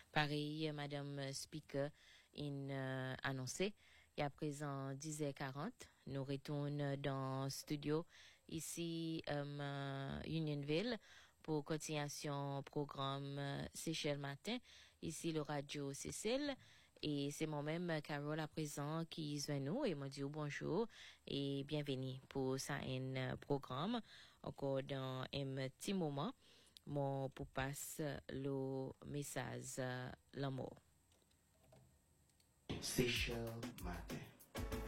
pareil, Madame Speaker annoncé. Et à présent, 10h40, nous retournons dans le studio ici, Unionville, pour continuation programme Seychelles Matin. Ici, le radio Cécile. Et c'est moi-même, Carole, à présent, qui est nous et m'a dit bonjour et bienvenue pour ça un programme. Encore dans un petit moment, mon pour passer le message l'amour. Seychelles Matin.